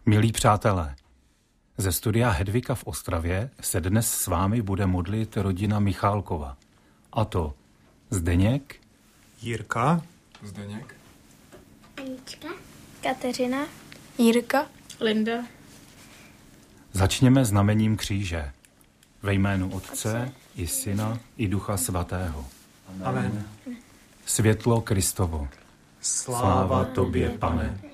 Milí přátelé, ze studia Hedvika v Ostravě se dnes s vámi bude modlit rodina Michálkova. A to Zdeněk, Jirka, Zdeněk, Anička, Kateřina, Jirka, Linda. Začněme znamením kříže. Ve jménu Otce i Syna i Ducha Svatého. Amen. Světlo Kristovo. Sláva tobě, Pane.